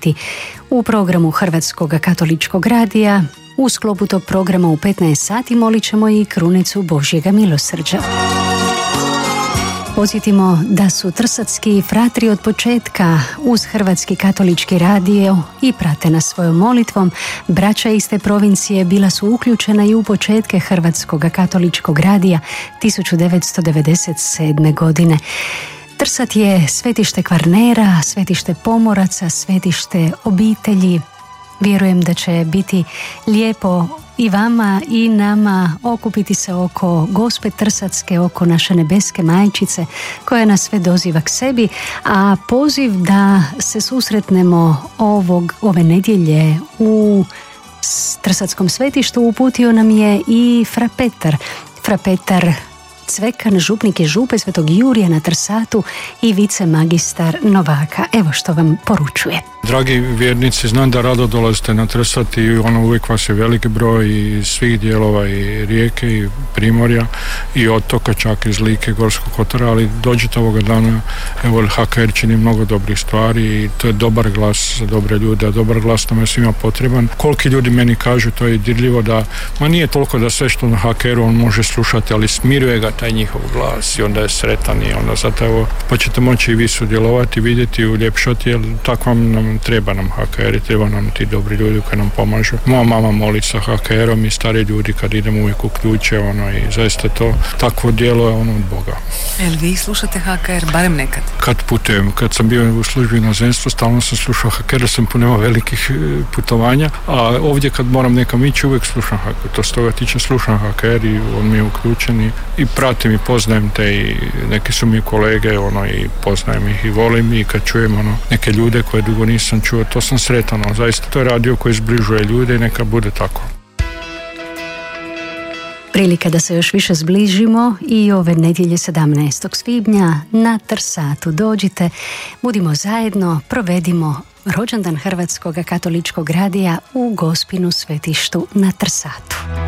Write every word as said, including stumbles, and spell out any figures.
biti u programu Hrvatskog katoličkog radija. U sklopu tog programa u petnaest sati molit ćemo i krunicu Božjega milosrđa. Podsjetimo da su trsatski fratri od početka uz Hrvatski katolički radio i prate nas svojom molitvom. Braća iz te provincije bila su uključena i u početke Hrvatskog katoličkog radija tisuću devetsto devedeset sedme. godine. Trsat je svetište Kvarnera, svetište pomoraca, svetište obitelji. Vjerujem da će biti lijepo i vama i nama okupiti se oko Gospe Trsatske, oko naše nebeske majčice koja nas sve doziva k sebi, a poziv da se susretnemo ovog, ove nedjelje u Trsatskom svetištu uputio nam je i fra Petar. Fra Petar Cvekan, župnik i župe Svetog Jurija na Trsatu i vicemagistar Novaka. Evo što vam poručuje. Dragi vjernici, znam da rado dolazite na Trsat i ono uvijek vas je veliki broj iz svih dijelova i Rijeke i Primorja i otoka, čak iz Like, Gorskog kotara, ali dođite ovoga dana, evo H K R čini mnogo dobrih stvari i to je dobar glas za dobre ljude, a dobar glas nam je svima potreban. Koliki ljudi meni kažu, to je dirljivo da, ma nije toliko da sve što na H K R-u on može slušati, ali smiruje ga taj njihov glas i onda je sretan i onda zato evo, pa ćete moći i vi sudjelovati, vidjeti, uljepšati, jer tako vam nam treba nam H K R i treba nam ti dobri ljudi koji nam pomažu. Moja mama moli sa H K R-om i stari ljudi kad idemo uvijek uključe ono, i zaista to takvo djelo je ono od Boga. Jel vi slušate H K R barem nekad? Kad putujem, kad sam bio u službi na inozemstvu, stalno sam slušao H K R, sam punio velikih putovanja, a ovdje kad moram nekam ići uvijek slušam H K R. To s toga tiče slušam H K R i on mi je uključen i, i pratim i poznajem te i neki su mi kolege ono, i poznajem ih i volim i kad čujem ono, neke ljude koje dugo nisam čuo, to sam sretan, ono, zaista to je radio koji zbližuje ljude i neka bude tako. Prilika da se još više zbližimo i ove nedjelje sedamnaestog svibnja na Trsatu. Dođite, budimo zajedno, provedimo rođendan Hrvatskog katoličkog radija u Gospinu svetištu na Trsatu.